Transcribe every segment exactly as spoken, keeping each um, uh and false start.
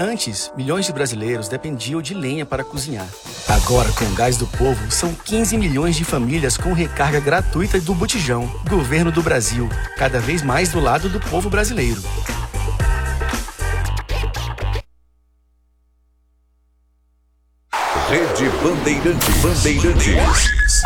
Antes, milhões de brasileiros dependiam de lenha para cozinhar. Agora, com o Gás do Povo, são quinze milhões de famílias com recarga gratuita do botijão. Governo do Brasil, cada vez mais do lado do povo brasileiro. Rede Bandeirantes. Bandeirantes.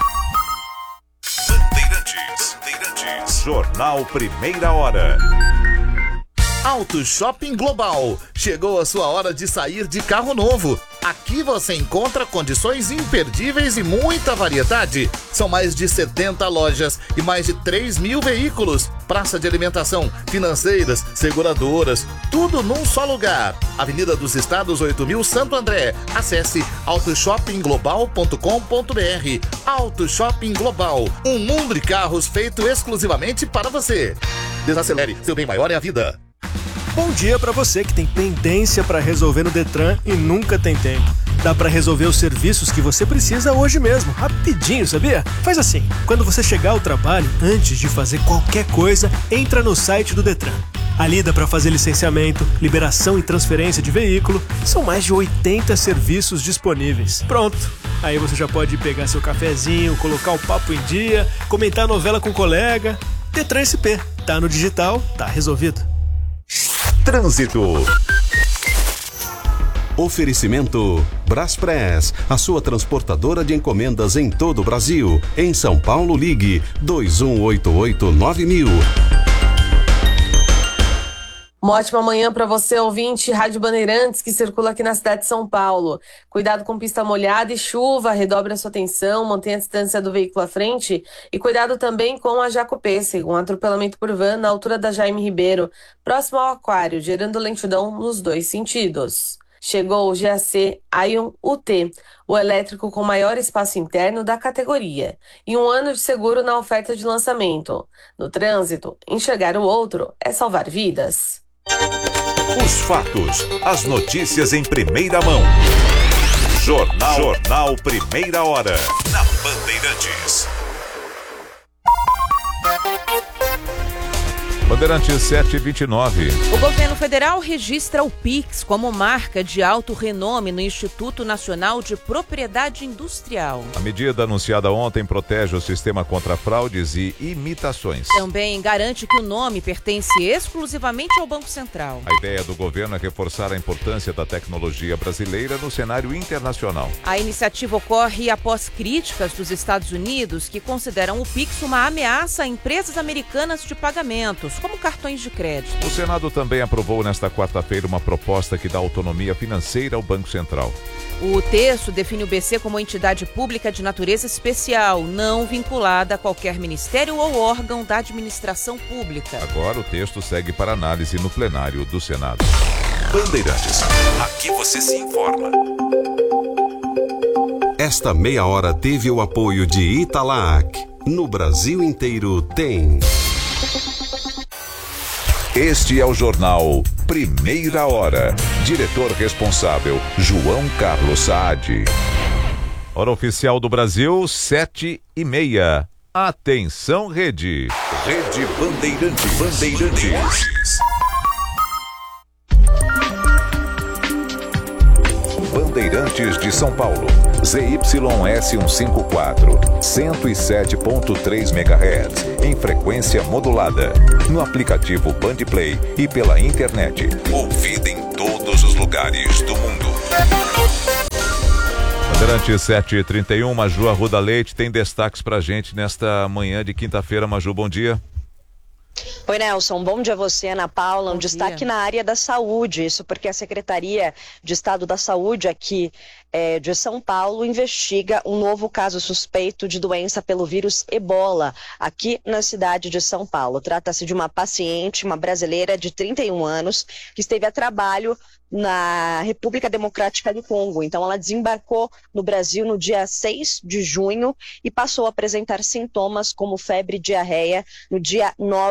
Bandeirantes. Bandeirantes. Jornal Primeira Hora. Auto Shopping Global. Chegou a sua hora de sair de carro novo. Aqui você encontra condições imperdíveis e muita variedade. São mais de setenta lojas e mais de três mil veículos. Praça de alimentação, financeiras, seguradoras, tudo num só lugar. Avenida dos Estados oito mil, Santo André. Acesse auto shopping global ponto com ponto br. Auto Shopping Global. Um mundo de carros feito exclusivamente para você. Desacelere, seu bem maior é a vida. Bom dia para você que tem pendência para resolver no Detran e nunca tem tempo. Dá para resolver os serviços que você precisa hoje mesmo, rapidinho, sabia? Faz assim, quando você chegar ao trabalho, antes de fazer qualquer coisa, entra no site do Detran. Ali dá para fazer licenciamento, liberação e transferência de veículo. São mais de oitenta serviços disponíveis. Pronto! Aí você já pode pegar seu cafezinho, colocar o papo em dia, comentar a novela com o colega. Detran S P. Tá no digital, tá resolvido. Trânsito. Oferecimento Braspress, a sua transportadora de encomendas em todo o Brasil. Em São Paulo, ligue dois um oito oito nove mil. Uma ótima manhã para você, ouvinte Rádio Bandeirantes, que circula aqui na cidade de São Paulo. Cuidado com pista molhada e chuva, redobre a sua atenção, mantenha a distância do veículo à frente e cuidado também com a Jacopêssego, um atropelamento por van na altura da Jaime Ribeiro, próximo ao aquário, gerando lentidão nos dois sentidos. Chegou o G A C Ion U T, o elétrico com maior espaço interno da categoria, e um ano de seguro na oferta de lançamento. No trânsito, enxergar o outro é salvar vidas. Os fatos, as notícias em primeira mão. Jornal, Jornal Primeira Hora, na Bandeirantes. Bandeirantes sete e vinte e nove. O governo federal registra o Pix como marca de alto renome no Instituto Nacional de Propriedade Industrial. A medida anunciada ontem protege o sistema contra fraudes e imitações. Também garante que o nome pertence exclusivamente ao Banco Central. A ideia do governo é reforçar a importância da tecnologia brasileira no cenário internacional. A iniciativa ocorre após críticas dos Estados Unidos, que consideram o Pix uma ameaça a empresas americanas de pagamentos, como cartões de crédito. O Senado também aprovou nesta quarta-feira uma proposta que dá autonomia financeira ao Banco Central. O texto define o B C como entidade pública de natureza especial, não vinculada a qualquer ministério ou órgão da administração pública. Agora o texto segue para análise no plenário do Senado. Bandeirantes, aqui você se informa. Esta meia hora teve o apoio de Italac. No Brasil inteiro tem... Este é o Jornal Primeira Hora. Diretor responsável, João Carlos Saad. Hora oficial do Brasil, sete e meia. Atenção, Rede. Rede Bandeirantes. Bandeirantes. Bandeirantes de São Paulo. Z Y S cento e cinquenta e quatro, cento e sete ponto três megahertz, em frequência modulada. No aplicativo Bandplay e pela internet. Ouvida em todos os lugares do mundo. Bandeirantes sete e trinta e um, Maju Arruda Leite tem destaques pra gente nesta manhã de quinta-feira. Maju, bom dia. Oi, Nelson, bom dia a você, Ana Paula. Um bom destaque dia. na área da saúde, isso porque a Secretaria de Estado da Saúde aqui é, de São Paulo investiga um novo caso suspeito de doença pelo vírus Ebola aqui na cidade de São Paulo. Trata-se de uma paciente, uma brasileira de trinta e um anos, que esteve a trabalho na República Democrática do Congo. Então ela desembarcou no Brasil no dia seis de junho e passou a apresentar sintomas como febre e diarreia no dia nove de junho.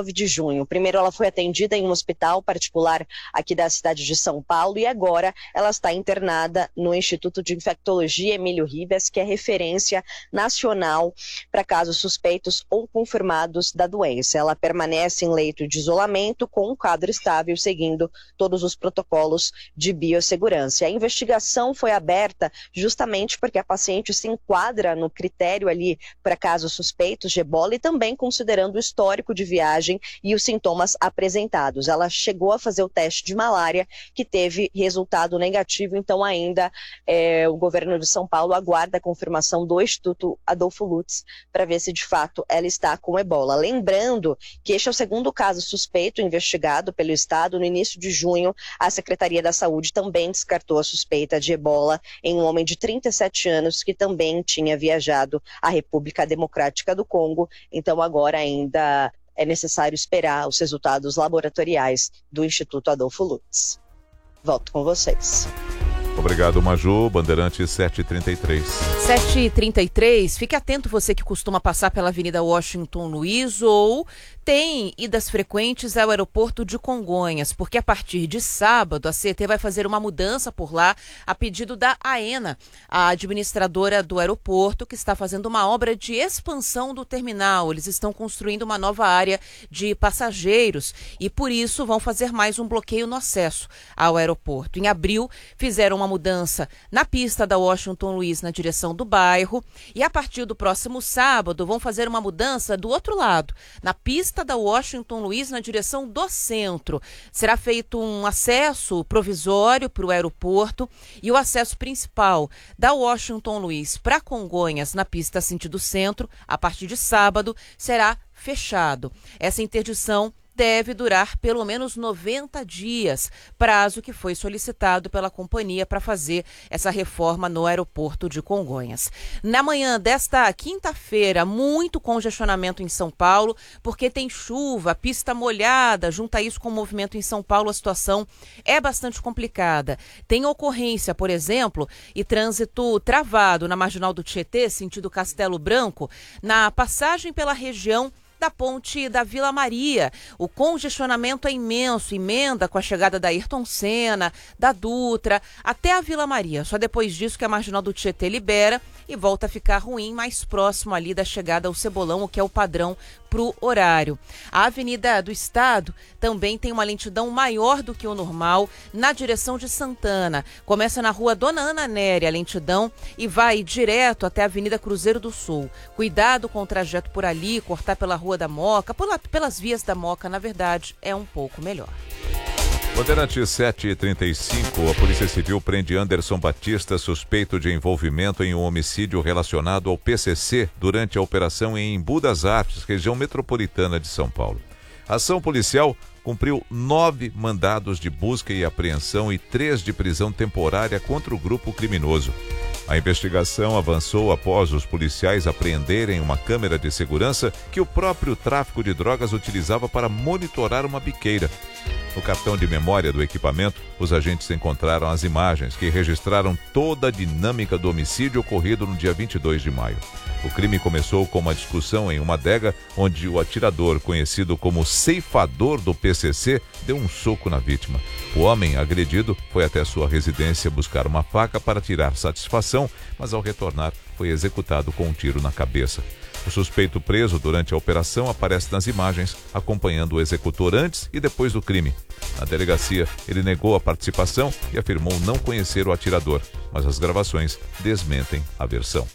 junho. Primeiro ela foi atendida em um hospital particular aqui da cidade de São Paulo e agora ela está internada no Instituto de Infectologia Emílio Ribas, que é referência nacional para casos suspeitos ou confirmados da doença. Ela permanece em leito de isolamento com um quadro estável, seguindo todos os protocolos de biossegurança. A investigação foi aberta justamente porque a paciente se enquadra no critério ali para casos suspeitos de ebola e também considerando o histórico de viagem e os sintomas apresentados. Ela chegou a fazer o teste de malária, que teve resultado negativo, então ainda é, o governo de São Paulo aguarda a confirmação do Instituto Adolfo Lutz para ver se de fato ela está com ebola. Lembrando que este é o segundo caso suspeito investigado pelo Estado. No início de junho, a Secretaria da Saúde também descartou a suspeita de ebola em um homem de trinta e sete anos que também tinha viajado à República Democrática do Congo. Então agora ainda é necessário esperar os resultados laboratoriais do Instituto Adolfo Lutz. Volto com vocês. Obrigado, Maju. Bandeirante sete e trinta e três. sete e trinta e três. Fique atento, você que costuma passar pela Avenida Washington Luiz ou tem idas frequentes ao aeroporto de Congonhas, porque a partir de sábado a C E T vai fazer uma mudança por lá a pedido da AENA, a administradora do aeroporto, que está fazendo uma obra de expansão do terminal. Eles estão construindo uma nova área de passageiros e por isso vão fazer mais um bloqueio no acesso ao aeroporto. Em abril fizeram uma mudança na pista da Washington Luiz na direção do bairro e a partir do próximo sábado vão fazer uma mudança do outro lado, na pista da Washington Luiz na direção do centro. Será feito um acesso provisório para o aeroporto e o acesso principal da Washington Luiz para Congonhas na pista sentido centro, a partir de sábado, será fechado. Essa interdição deve durar pelo menos noventa dias, prazo que foi solicitado pela companhia para fazer essa reforma no aeroporto de Congonhas. Na manhã desta quinta-feira, muito congestionamento em São Paulo, porque tem chuva, pista molhada, junta isso com o movimento em São Paulo, a situação é bastante complicada. Tem ocorrência, por exemplo, e trânsito travado na Marginal do Tietê, sentido Castelo Branco, na passagem pela região da ponte da Vila Maria. O congestionamento é imenso, emenda com a chegada da Ayrton Senna, da Dutra, até a Vila Maria. Só depois disso que a Marginal do Tietê libera e volta a ficar ruim, mais próximo ali da chegada ao Cebolão, o que é o padrão para o horário. A Avenida do Estado também tem uma lentidão maior do que o normal na direção de Santana. Começa na rua Dona Ana Nery, a lentidão, e vai direto até a Avenida Cruzeiro do Sul. Cuidado com o trajeto por ali, cortar pela Rua da Moca, por lá, pelas vias da Moca, na verdade, é um pouco melhor. Bandeirante sete e trinta e cinco, a Polícia Civil prende Anderson Batista, suspeito de envolvimento em um homicídio relacionado ao P C C durante a operação em Embu das Artes, região metropolitana de São Paulo. A ação policial cumpriu nove mandados de busca e apreensão e três de prisão temporária contra o grupo criminoso. A investigação avançou após os policiais apreenderem uma câmera de segurança que o próprio tráfico de drogas utilizava para monitorar uma biqueira. No cartão de memória do equipamento, os agentes encontraram as imagens que registraram toda a dinâmica do homicídio ocorrido no dia vinte e dois de maio. O crime começou com uma discussão em uma adega, onde o atirador, conhecido como ceifador do P C C, deu um soco na vítima. O homem agredido foi até sua residência buscar uma faca para tirar satisfação, mas ao retornar foi executado com um tiro na cabeça. O suspeito preso durante a operação aparece nas imagens, acompanhando o executor antes e depois do crime. Na delegacia, ele negou a participação e afirmou não conhecer o atirador, mas as gravações desmentem a versão.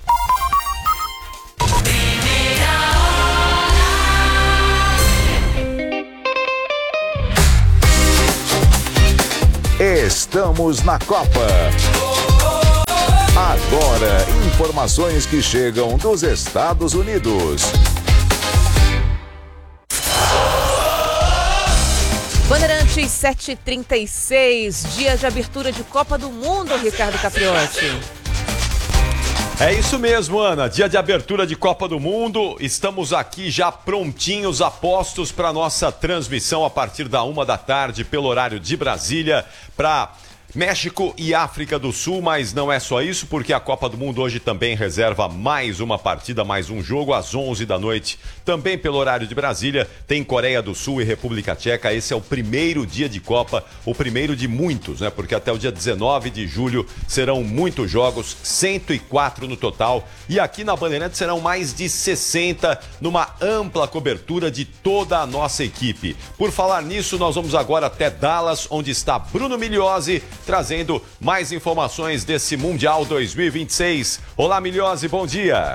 Estamos na Copa. Agora, informações que chegam dos Estados Unidos. Bandeirantes sete e trinta e seis, dia de abertura de Copa do Mundo, Ricardo Capriotti. É isso mesmo, Ana. Dia de abertura de Copa do Mundo. Estamos aqui já prontinhos, a postos para nossa transmissão a partir da uma da tarde, pelo horário de Brasília, para México e África do Sul, mas não é só isso, porque a Copa do Mundo hoje também reserva mais uma partida, mais um jogo às onze da noite. Também pelo horário de Brasília, tem Coreia do Sul e República Tcheca. Esse é o primeiro dia de Copa, o primeiro de muitos, né? Porque até o dia dezenove de julho serão muitos jogos, cento e quatro no total. E aqui na Bandeirantes serão mais de sessenta, numa ampla cobertura de toda a nossa equipe. Por falar nisso, nós vamos agora até Dallas, onde está Bruno Migliozzi, trazendo mais informações desse Mundial dois mil e vinte e seis. Olá, Migliozzi, bom dia.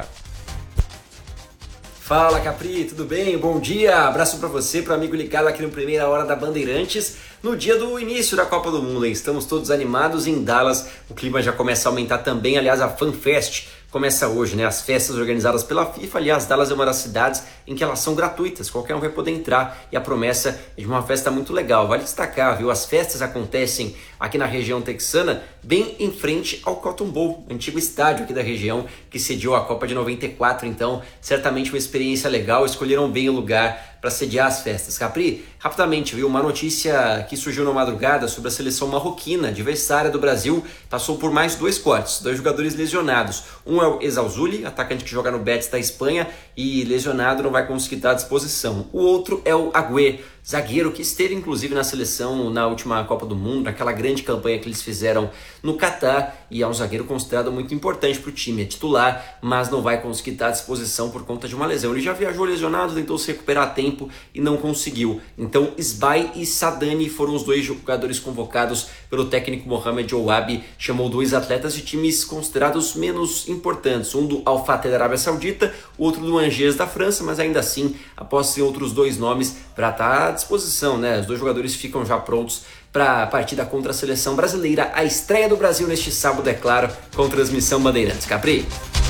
Fala, Capri, tudo bem? Bom dia, abraço para você, para o amigo ligado aqui no Primeira Hora da Bandeirantes, no dia do início da Copa do Mundo, hein? Estamos todos animados em Dallas, o clima já começa a aumentar também, aliás, a FanFest começa hoje, né? As festas organizadas pela FIFA. Aliás, Dallas é uma das cidades em que elas são gratuitas, qualquer um vai poder entrar, e a promessa é de uma festa muito legal. Vale destacar, viu? As festas acontecem aqui na região texana, bem em frente ao Cotton Bowl, antigo estádio aqui da região que sediou a Copa de noventa e quatro, então certamente uma experiência legal, escolheram bem o lugar para sediar as festas. Capri, rapidamente, viu? Uma notícia que surgiu na madrugada sobre a seleção marroquina, adversária do Brasil, passou por mais dois cortes, dois jogadores lesionados. Um é o Ezauzuli, atacante que joga no Betis da Espanha, e lesionado, não vai conseguir estar à disposição. O outro é o Agüe, zagueiro que esteve inclusive na seleção na última Copa do Mundo, naquela grande campanha que eles fizeram no Catar, e é um zagueiro considerado muito importante para o time, é titular, mas não vai conseguir estar à disposição por conta de uma lesão. Ele já viajou lesionado, tentou se recuperar a tempo e não conseguiu. Então Sbai e Sadani foram os dois jogadores convocados pelo técnico Mohamed Ouabi, chamou dois atletas de times considerados menos importantes, um do Al Fateh da Arábia Saudita, o outro do Angers da França, mas ainda assim apostam em outros dois nomes para estar à disposição, né? Os dois jogadores ficam já prontos para a partida contra a seleção brasileira, a estreia do Brasil neste sábado, é claro, com transmissão Bandeirantes. Capri?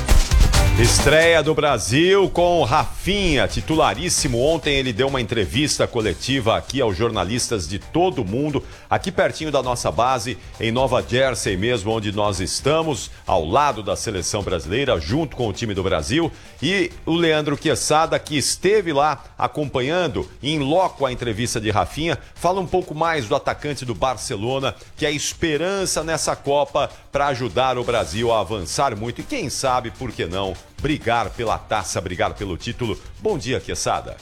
Estreia do Brasil com Rafinha, titularíssimo. Ontem ele deu uma entrevista coletiva aqui aos jornalistas de todo o mundo, aqui pertinho da nossa base, em Nova Jersey mesmo, onde nós estamos, ao lado da seleção brasileira, junto com o time do Brasil. E o Leandro Quesada, que esteve lá acompanhando em loco a entrevista de Rafinha, fala um pouco mais do atacante do Barcelona, que é a esperança nessa Copa para ajudar o Brasil a avançar muito e quem sabe, por que não, brigar pela taça, brigar pelo título. Bom dia, Quesada.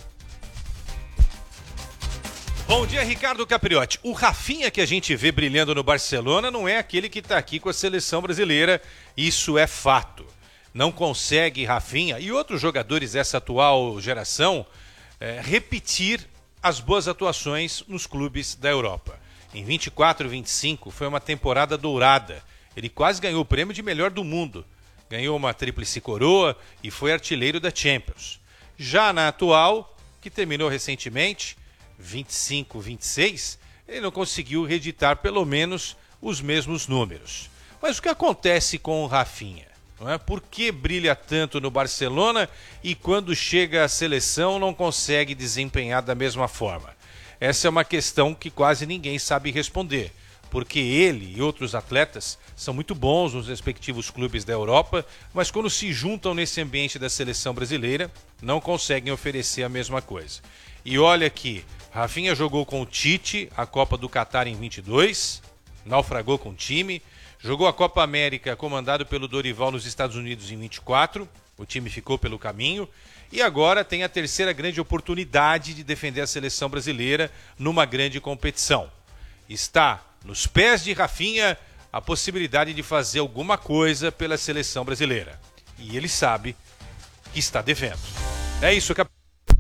Bom dia, Ricardo Capriotti. O Rafinha que a gente vê brilhando no Barcelona não é aquele que está aqui com a seleção brasileira. Isso é fato. Não consegue Rafinha e outros jogadores dessa atual geração é, repetir as boas atuações nos clubes da Europa. Em vinte e quatro, vinte e cinco foi uma temporada dourada. Ele quase ganhou o prêmio de melhor do mundo. Ganhou uma tríplice coroa e foi artilheiro da Champions. Já na atual, que terminou recentemente, vinte e cinco, vinte e seis, ele não conseguiu reeditar pelo menos os mesmos números. Mas o que acontece com o Rafinha? Não é? Por que brilha tanto no Barcelona e quando chega à seleção não consegue desempenhar da mesma forma? Essa é uma questão que quase ninguém sabe responder, porque ele e outros atletas são muito bons nos respectivos clubes da Europa, mas quando se juntam nesse ambiente da seleção brasileira, não conseguem oferecer a mesma coisa. E olha aqui, Rafinha jogou com o Tite a Copa do Catar em vinte e dois, naufragou com o time, jogou a Copa América comandado pelo Dorival nos Estados Unidos em vinte e quatro, o time ficou pelo caminho, e agora tem a terceira grande oportunidade de defender a seleção brasileira numa grande competição. Está nos pés de Rafinha a possibilidade de fazer alguma coisa pela seleção brasileira. E ele sabe que está devendo. É isso, cap...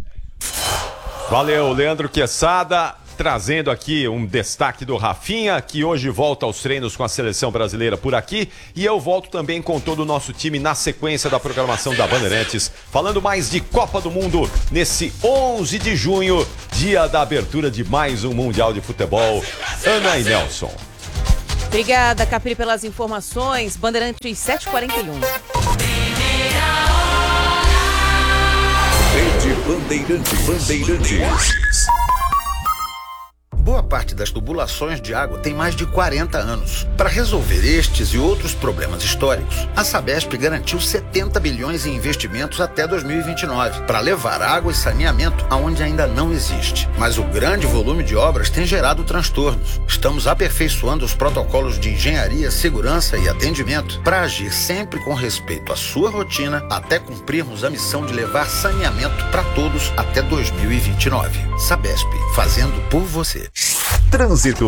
Valeu, Leandro Quesada, trazendo aqui um destaque do Rafinha, que hoje volta aos treinos com a seleção brasileira por aqui. E eu volto também com todo o nosso time na sequência da programação da Bandeirantes, falando mais de Copa do Mundo nesse onze de junho, dia da abertura de mais um Mundial de Futebol. Ana e Nelson. Obrigada, Capri, pelas informações. Bandeirantes sete e quarenta e um. Rede Bandeirantes. Bandeirantes. Boa parte parte das tubulações de água tem mais de quarenta anos. Para resolver estes e outros problemas históricos, a Sabesp garantiu setenta bilhões em investimentos até dois mil e vinte e nove, para levar água e saneamento aonde ainda não existe. Mas o grande volume de obras tem gerado transtornos. Estamos aperfeiçoando os protocolos de engenharia, segurança e atendimento para agir sempre com respeito à sua rotina até cumprirmos a missão de levar saneamento para todos até dois mil e vinte e nove. Sabesp, fazendo por você. Trânsito.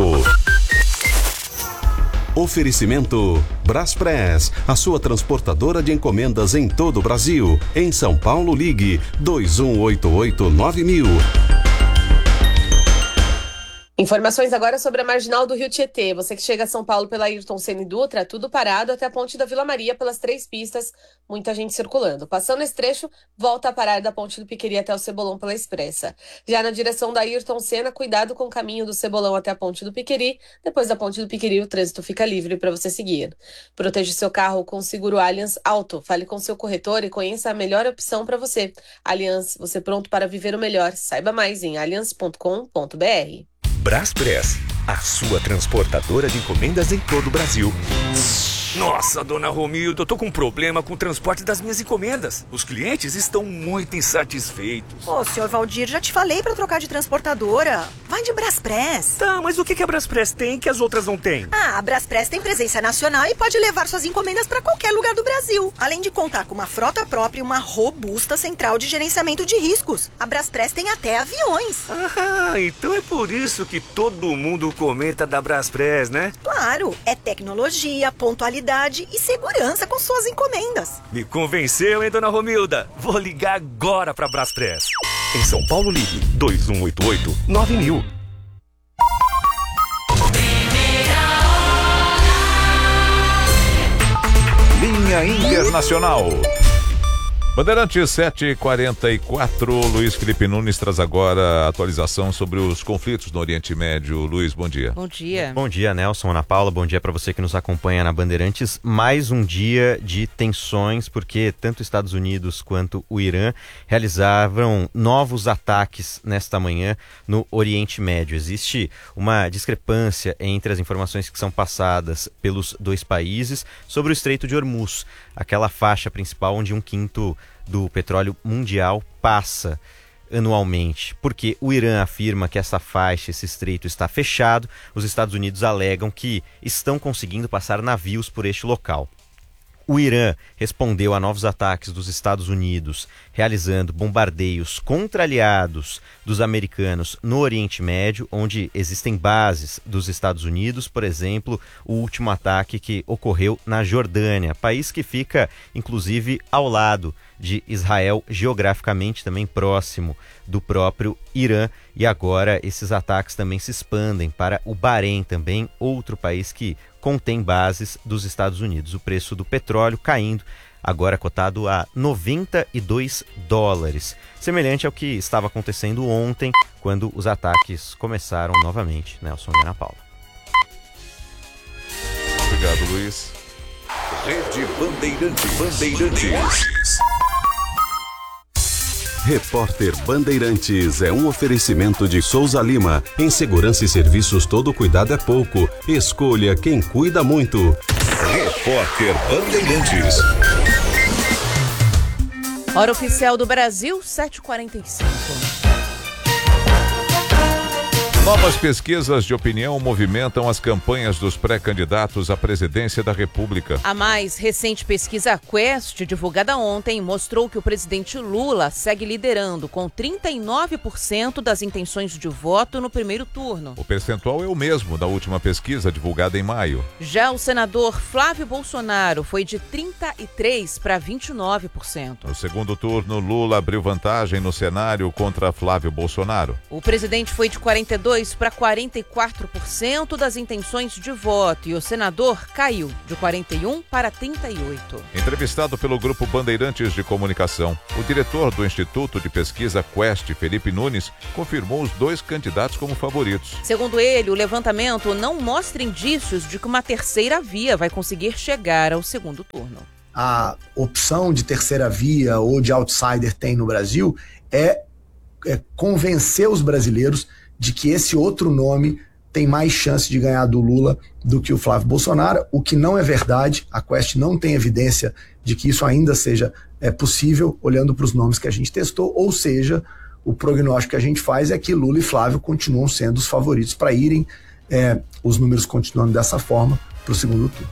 Oferecimento Braspress, a sua transportadora de encomendas em todo o Brasil. Em São Paulo, ligue dois um oito oito nove mil. Informações agora sobre a marginal do Rio Tietê. Você que chega a São Paulo pela Ayrton Senna e Dutra, tudo parado até a ponte da Vila Maria pelas três pistas, muita gente circulando. Passando esse trecho, volta a parar da ponte do Piqueri até o Cebolão pela Expressa. Já na direção da Ayrton Senna, cuidado com o caminho do Cebolão até a ponte do Piqueri. Depois da ponte do Piqueri, o trânsito fica livre para você seguir. Proteja seu carro com o seguro Allianz Auto. Fale com seu corretor e conheça a melhor opção para você. Allianz, você pronto para viver o melhor. Saiba mais em allianz ponto com ponto b r. Braspress, a sua transportadora de encomendas em todo o Brasil. Nossa, dona Romilda, eu tô com um problema com o transporte das minhas encomendas. Os clientes estão muito insatisfeitos. Ô, senhor Valdir, já te falei pra trocar de transportadora. Vai de Braspress. Tá, mas o que a Braspress tem que as outras não têm? Ah, a Braspress tem presença nacional e pode levar suas encomendas pra qualquer lugar do Brasil. Além de contar com uma frota própria e uma robusta central de gerenciamento de riscos. A Braspress tem até aviões. Ah, então é por isso que todo mundo comenta da Braspress, né? Claro, é tecnologia, pontualidade e segurança com suas encomendas. Me convenceu, hein, dona Romilda? Vou ligar agora pra Braspress. Em São Paulo, ligue dois um oito oito nove mil. Linha Internacional. Bandeirantes sete e quarenta e quatro, Luiz Felipe Nunes traz agora a atualização sobre os conflitos no Oriente Médio. Luiz, bom dia. Bom dia. Bom dia, Nelson, Ana Paula, bom dia para você que nos acompanha na Bandeirantes. Mais um dia de tensões, porque tanto Estados Unidos quanto o Irã realizavam novos ataques nesta manhã no Oriente Médio. Existe uma discrepância entre as informações que são passadas pelos dois países sobre o Estreito de Hormuz, aquela faixa principal onde um quinto do petróleo mundial passa anualmente, porque o Irã afirma que essa faixa, esse estreito está fechado, os Estados Unidos alegam que estão conseguindo passar navios por este local. O Irã respondeu a novos ataques dos Estados Unidos, realizando bombardeios contra aliados dos americanos no Oriente Médio, onde existem bases dos Estados Unidos, por exemplo, o último ataque que ocorreu na Jordânia, país que fica, inclusive, ao lado de Israel, geograficamente também próximo do próprio Irã, e agora esses ataques também se expandem para o Bahrein, também outro país que contém bases dos Estados Unidos. O preço do petróleo caindo, agora cotado a noventa e dois dólares, semelhante ao que estava acontecendo ontem, quando os ataques começaram novamente. Nelson e Ana Paula. Obrigado, Luiz. Rede Bandeirantes. Bandeirantes. Repórter Bandeirantes é um oferecimento de Souza Lima. Em segurança e serviços, todo cuidado é pouco. Escolha quem cuida muito. Repórter Bandeirantes. Hora oficial do Brasil, sete e quarenta e cinco. Novas pesquisas de opinião movimentam as campanhas dos pré-candidatos à presidência da República. A mais recente pesquisa Quest, divulgada ontem, mostrou que o presidente Lula segue liderando com trinta e nove por cento das intenções de voto no primeiro turno. O percentual é o mesmo da última pesquisa divulgada em maio. Já o senador Flávio Bolsonaro foi de trinta e três por cento para vinte e nove por cento. No segundo turno, Lula abriu vantagem no cenário contra Flávio Bolsonaro. O presidente foi de quarenta e dois por cento para quarenta e quatro por cento das intenções de voto e o senador caiu de quarenta e um para trinta e oito por cento. Entrevistado pelo Grupo Bandeirantes de Comunicação, o diretor do Instituto de Pesquisa Quest, Felipe Nunes, confirmou os dois candidatos como favoritos. Segundo ele, o levantamento não mostra indícios de que uma terceira via vai conseguir chegar ao segundo turno. A opção de terceira via ou de outsider tem no Brasil é, é convencer os brasileiros de que esse outro nome tem mais chance de ganhar do Lula do que o Flávio Bolsonaro, o que não é verdade. A Quest não tem evidência de que isso ainda seja é, possível, olhando para os nomes que a gente testou, ou seja, o prognóstico que a gente faz é que Lula e Flávio continuam sendo os favoritos para irem, é, os números continuando dessa forma, para o segundo turno.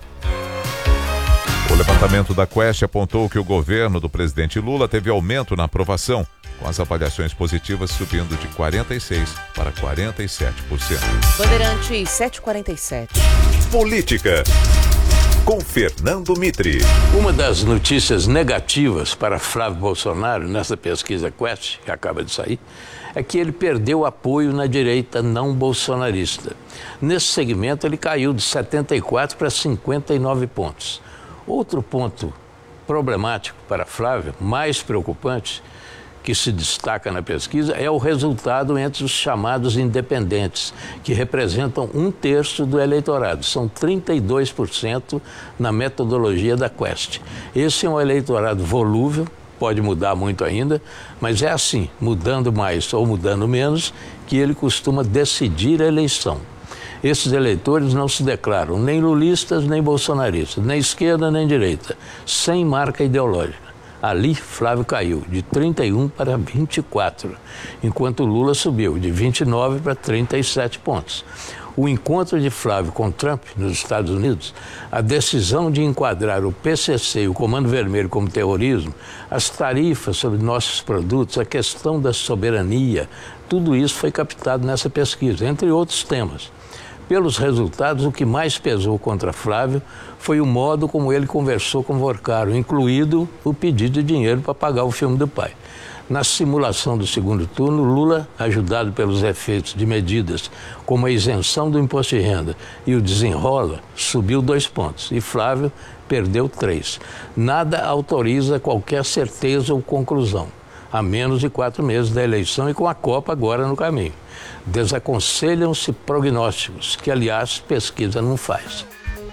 O levantamento da Quest apontou que o governo do presidente Lula teve aumento na aprovação, com as avaliações positivas subindo de quarenta e seis por cento para quarenta e sete por cento. Bandeirantes setecentos e quarenta e sete. Política, com Fernando Mitri. Uma das notícias negativas para Flávio Bolsonaro nessa pesquisa Quest, que acaba de sair, é que ele perdeu apoio na direita não bolsonarista. Nesse segmento ele caiu de setenta e quatro para cinquenta e nove pontos. Outro ponto problemático para Flávio, mais preocupante, que se destaca na pesquisa, é o resultado entre os chamados independentes, que representam um terço do eleitorado. São trinta e dois por cento na metodologia da Quest. Esse é um eleitorado volúvel, pode mudar muito ainda, mas é assim, mudando mais ou mudando menos, que ele costuma decidir a eleição. Esses eleitores não se declaram nem lulistas, nem bolsonaristas, nem esquerda, nem direita, sem marca ideológica. Ali, Flávio caiu de trinta e um para vinte e quatro, enquanto Lula subiu de vinte e nove para trinta e sete pontos. O encontro de Flávio com Trump nos Estados Unidos, a decisão de enquadrar o P C C e o Comando Vermelho como terrorismo, as tarifas sobre nossos produtos, a questão da soberania, tudo isso foi captado nessa pesquisa, entre outros temas. Pelos resultados, o que mais pesou contra Flávio foi o modo como ele conversou com Vorcaro, incluído o pedido de dinheiro para pagar o filme do pai. Na simulação do segundo turno, Lula, ajudado pelos efeitos de medidas como a isenção do imposto de renda e o desenrola, subiu dois pontos e Flávio perdeu três. Nada autoriza qualquer certeza ou conclusão, a menos de quatro meses da eleição e com a Copa agora no caminho. Desaconselham-se prognósticos, que, aliás, pesquisa não faz.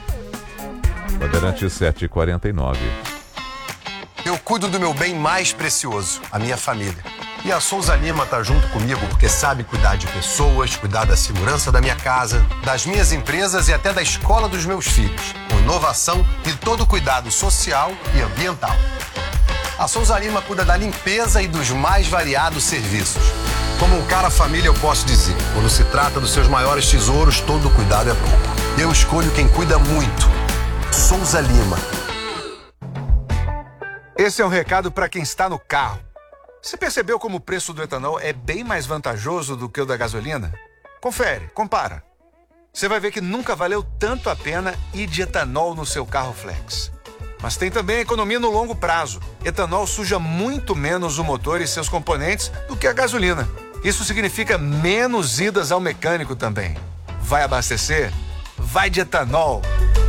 Bandeirantes sete e quarenta e nove. Eu cuido do meu bem mais precioso, a minha família. E a Souza Lima tá junto comigo porque sabe cuidar de pessoas, cuidar da segurança da minha casa, das minhas empresas e até da escola dos meus filhos, com inovação e todo cuidado social e ambiental. A Souza Lima cuida da limpeza e dos mais variados serviços. Como um cara família, eu posso dizer, quando se trata dos seus maiores tesouros, todo cuidado é bom. Eu escolho quem cuida muito. Souza Lima. Esse é um recado para quem está no carro. Você percebeu como o preço do etanol é bem mais vantajoso do que o da gasolina? Confere, compara. Você vai ver que nunca valeu tanto a pena ir de etanol no seu carro flex. Mas tem também a economia no longo prazo. Etanol suja muito menos o motor e seus componentes do que a gasolina. Isso significa menos idas ao mecânico também. Vai abastecer? Vai de etanol.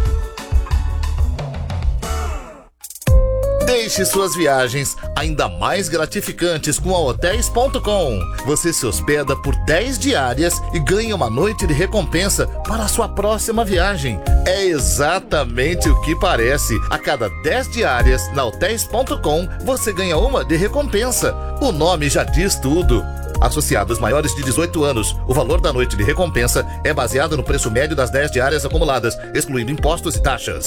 Deixe suas viagens ainda mais gratificantes com a hotéis ponto com. Você se hospeda por dez diárias e ganha uma noite de recompensa para a sua próxima viagem. É exatamente o que parece. A cada dez diárias na hotéis ponto com, você ganha uma de recompensa. O nome já diz tudo. Associados maiores de dezoito anos, o valor da noite de recompensa é baseado no preço médio das dez diárias acumuladas, excluindo impostos e taxas.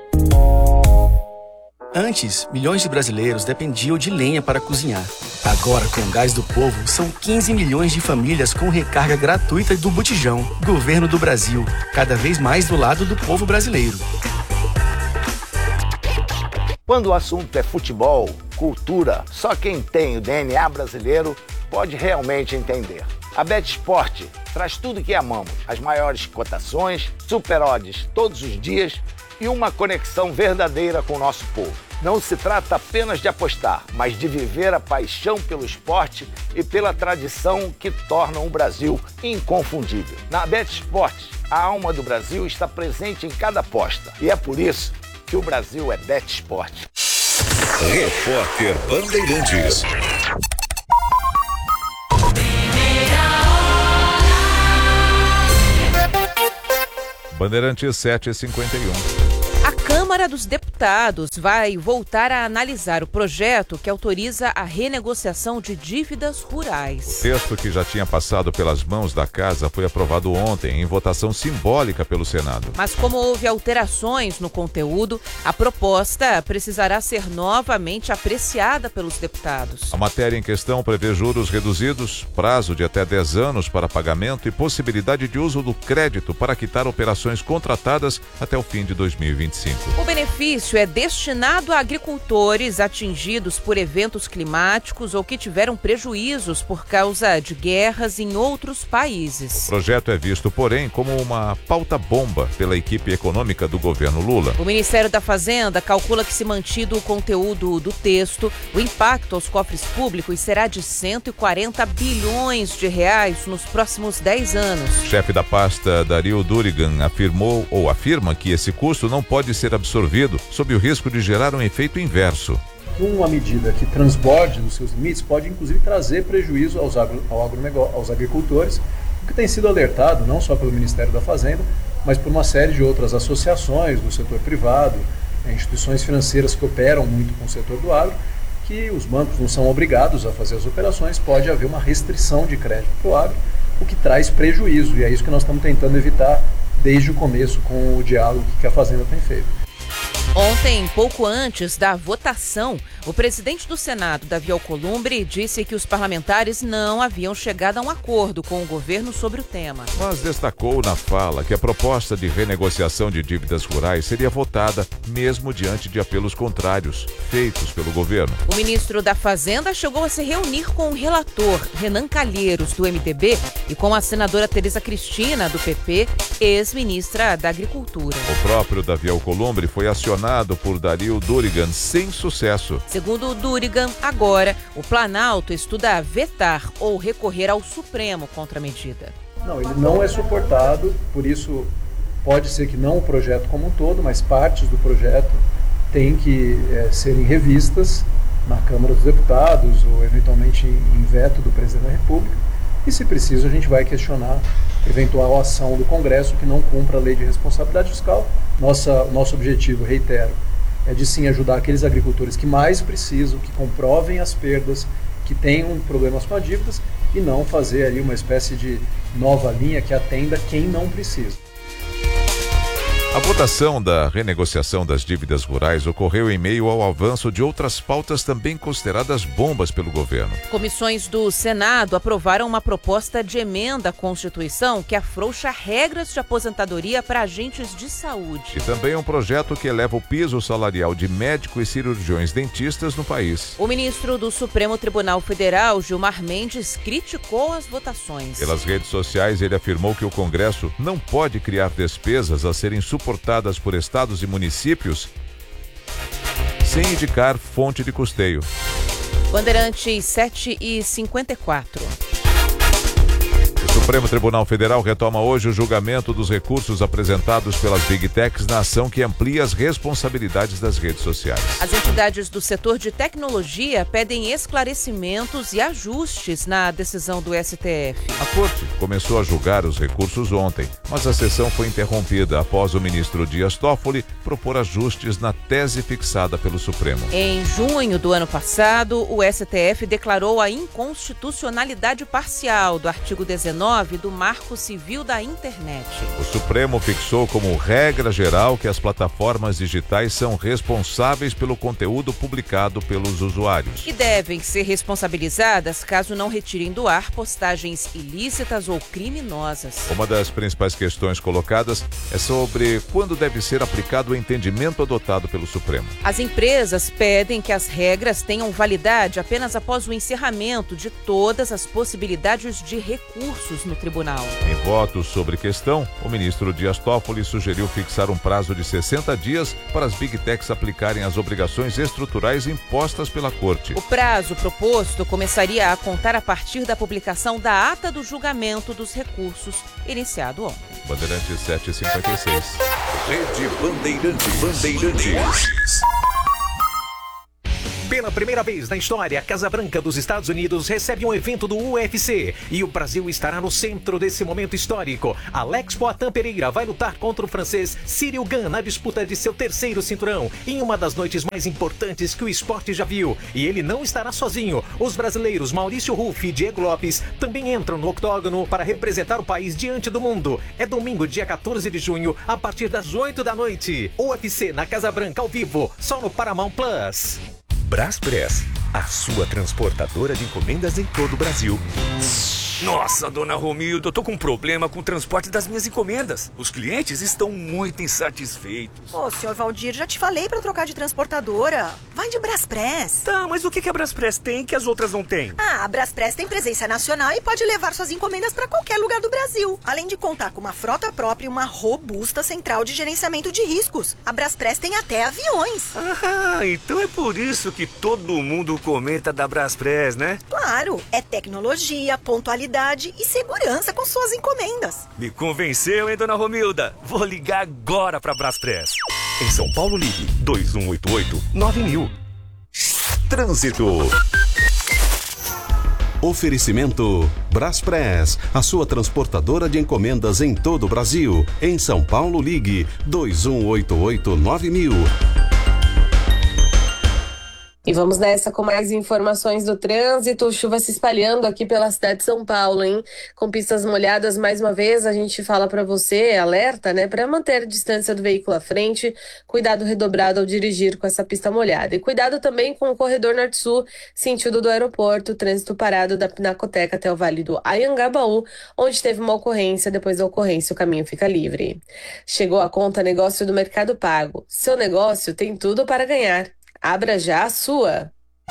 Antes, milhões de brasileiros dependiam de lenha para cozinhar. Agora, com o Gás do Povo, são quinze milhões de famílias com recarga gratuita do botijão. Governo do Brasil, cada vez mais do lado do povo brasileiro. Quando o assunto é futebol, cultura, só quem tem o D N A brasileiro pode realmente entender. A BetSport traz tudo que amamos, as maiores cotações, super odds todos os dias e uma conexão verdadeira com o nosso povo. Não se trata apenas de apostar, mas de viver a paixão pelo esporte e pela tradição que tornam o Brasil inconfundível. Na BetSport, a alma do Brasil está presente em cada aposta e é por isso que o Brasil é BetSport. Repórter Bandeirantes. Bandeirantes sete e cinquenta e um. A Câmara dos Deputados Deputados vai voltar a analisar o projeto que autoriza a renegociação de dívidas rurais. O texto, que já tinha passado pelas mãos da Casa, foi aprovado ontem em votação simbólica pelo Senado. Mas como houve alterações no conteúdo, a proposta precisará ser novamente apreciada pelos deputados. A matéria em questão prevê juros reduzidos, prazo de até dez anos para pagamento e possibilidade de uso do crédito para quitar operações contratadas até o fim de dois mil e vinte e cinco. O benefício é destinado a agricultores atingidos por eventos climáticos ou que tiveram prejuízos por causa de guerras em outros países. O projeto é visto, porém, como uma pauta-bomba pela equipe econômica do governo Lula. O Ministério da Fazenda calcula que, se mantido o conteúdo do texto, o impacto aos cofres públicos será de cento e quarenta bilhões de reais nos próximos dez anos. O chefe da pasta, Dario Durigan, afirmou ou afirma que esse custo não pode ser absorvido sob o risco de gerar um efeito inverso. Uma medida que transborde nos seus limites pode, inclusive, trazer prejuízo aos, agro, ao agronegócio, aos agricultores, o que tem sido alertado não só pelo Ministério da Fazenda, mas por uma série de outras associações do setor privado, instituições financeiras que operam muito com o setor do agro, que os bancos não são obrigados a fazer as operações, pode haver uma restrição de crédito para o agro, o que traz prejuízo, e é isso que nós estamos tentando evitar desde o começo com o diálogo que a Fazenda tem feito. Ontem, pouco antes da votação, o presidente do Senado, Davi Alcolumbre, disse que os parlamentares não haviam chegado a um acordo com o governo sobre o tema. Mas destacou na fala que a proposta de renegociação de dívidas rurais seria votada mesmo diante de apelos contrários feitos pelo governo. O ministro da Fazenda chegou a se reunir com o relator Renan Calheiros, do M D B, e com a senadora Tereza Cristina, do P P, ex-ministra da Agricultura. O próprio Davi Alcolumbre foi acionado por Dario Durigan sem sucesso. Segundo o Durigan, agora o Planalto estuda vetar ou recorrer ao Supremo contra a medida. Não, ele não é suportado, por isso pode ser que não o projeto como um todo, mas partes do projeto têm que é, serem revistas na Câmara dos Deputados ou eventualmente em veto do presidente da República. E, se preciso, a gente vai questionar eventual ação do Congresso que não cumpra a lei de responsabilidade fiscal. Nossa, nosso objetivo, reitero, é de sim ajudar aqueles agricultores que mais precisam, que comprovem as perdas, que tenham problemas com as dívidas, e não fazer ali uma espécie de nova linha que atenda quem não precisa. A votação da renegociação das dívidas rurais ocorreu em meio ao avanço de outras pautas também consideradas bombas pelo governo. Comissões do Senado aprovaram uma proposta de emenda à Constituição que afrouxa regras de aposentadoria para agentes de saúde. E também um projeto que eleva o piso salarial de médicos e cirurgiões dentistas no país. O ministro do Supremo Tribunal Federal, Gilmar Mendes, criticou as votações. Pelas redes sociais, ele afirmou que o Congresso não pode criar despesas a serem suportadas suportadas por estados e municípios sem indicar fonte de custeio. Bandeirantes sete e cinquenta e quatro. O Supremo Tribunal Federal retoma hoje o julgamento dos recursos apresentados pelas Big Techs na ação que amplia as responsabilidades das redes sociais. As entidades do setor de tecnologia pedem esclarecimentos e ajustes na decisão do S T F. A Corte começou a julgar os recursos ontem, mas a sessão foi interrompida após o ministro Dias Toffoli propor ajustes na tese fixada pelo Supremo. Em junho do ano passado, o S T F declarou a inconstitucionalidade parcial do artigo dezenove do Marco Civil da Internet. O Supremo fixou como regra geral que as plataformas digitais são responsáveis pelo conteúdo publicado pelos usuários. E devem ser responsabilizadas caso não retirem do ar postagens ilícitas ou criminosas. Uma das principais questões colocadas é sobre quando deve ser aplicado o entendimento adotado pelo Supremo. As empresas pedem que as regras tenham validade apenas após o encerramento de todas as possibilidades de recursos no tribunal. Em votos sobre questão, o ministro Dias Toffoli sugeriu fixar um prazo de sessenta dias para as Big Techs aplicarem as obrigações estruturais impostas pela Corte. O prazo proposto começaria a contar a partir da publicação da ata do julgamento dos recursos, iniciado ontem. Bandeirantes sete e cinquenta e seis. Rede Bandeirantes. Bandeirantes. Pela primeira vez na história, a Casa Branca dos Estados Unidos recebe um evento do U F C e o Brasil estará no centro desse momento histórico. Alex Poatan Pereira vai lutar contra o francês Cyril Gane na disputa de seu terceiro cinturão, em uma das noites mais importantes que o esporte já viu. E ele não estará sozinho. Os brasileiros Maurício Ruff e Diego Lopes também entram no octógono para representar o país diante do mundo. É domingo, dia quatorze de junho, a partir das oito da noite. U F C na Casa Branca ao vivo, só no Paramount Plus. Braspress, a sua transportadora de encomendas em todo o Brasil. Nossa, dona Romilda, eu tô com um problema com o transporte das minhas encomendas. Os clientes estão muito insatisfeitos. Ô, senhor Valdir, já te falei pra trocar de transportadora. Vai de Braspress. Tá, mas o que que a Braspress tem que as outras não têm? Ah, a Braspress tem presença nacional e pode levar suas encomendas pra qualquer lugar do Brasil. Além de contar com uma frota própria e uma robusta central de gerenciamento de riscos. A Braspress tem até aviões. Ah, então é por isso que todo mundo comenta da Braspress, né? Claro, é tecnologia, pontualidade e segurança com suas encomendas. Me convenceu, hein, dona Romilda? Vou ligar agora pra Braspress. Em São Paulo, ligue dois um oito oito nove mil. Trânsito. Oferecimento Braspress, a sua transportadora de encomendas em todo o Brasil. Em São Paulo, ligue dois um oito oito nove mil. E vamos nessa com mais informações do trânsito. Chuva se espalhando aqui pela cidade de São Paulo, hein? Com pistas molhadas, mais uma vez, a gente fala para você, alerta, né? Para manter a distância do veículo à frente, cuidado redobrado ao dirigir com essa pista molhada. E cuidado também com o corredor norte-sul, sentido do aeroporto, trânsito parado da Pinacoteca até o Vale do Anhangabaú, onde teve uma ocorrência. Depois da ocorrência, o caminho fica livre. Chegou a conta negócio do Mercado Pago. Seu negócio tem tudo para ganhar. Abra já a sua.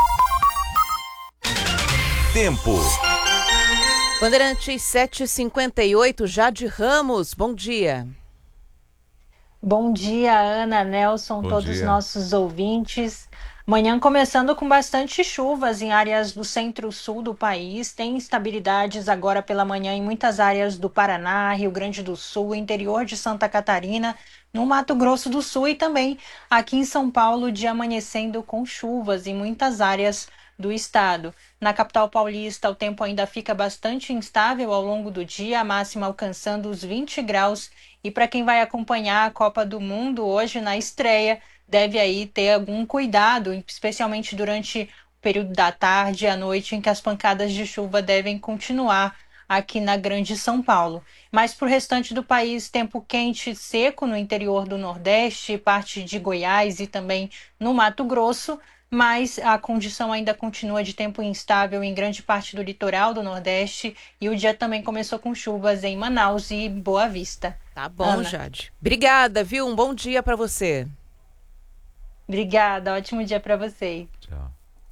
Tempo. Bandeirantes sete e cinquenta e oito, Jade Ramos, bom dia. Bom dia, Ana, Nelson, Bom todos os dia. nossos ouvintes. Manhã começando com bastante chuvas em áreas do centro-sul do país. Tem instabilidades agora pela manhã em muitas áreas do Paraná, Rio Grande do Sul, interior de Santa Catarina, no Mato Grosso do Sul e também aqui em São Paulo, dia amanhecendo com chuvas em muitas áreas do estado. Na capital paulista, o tempo ainda fica bastante instável ao longo do dia, a máxima alcançando os vinte graus. E para quem vai acompanhar a Copa do Mundo hoje na estreia, deve aí ter algum cuidado, especialmente durante o período da tarde e à noite, em que as pancadas de chuva devem continuar aqui na Grande São Paulo. Mas para o restante do país, tempo quente e seco no interior do Nordeste, parte de Goiás e também no Mato Grosso, mas a condição ainda continua de tempo instável em grande parte do litoral do Nordeste e o dia também começou com chuvas em Manaus e Boa Vista. Tá bom, Ana. Jade. Obrigada, viu? Um bom dia para você. Obrigada, ótimo dia para vocês. Tchau.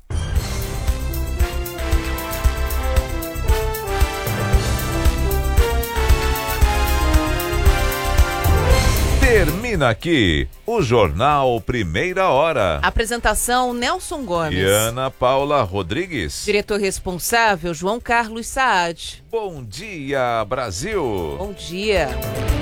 Termina aqui o Jornal Primeira Hora. Apresentação Nelson Gomes. E Ana Paula Rodrigues. Diretor responsável João Carlos Saad. Bom dia, Brasil. Bom dia.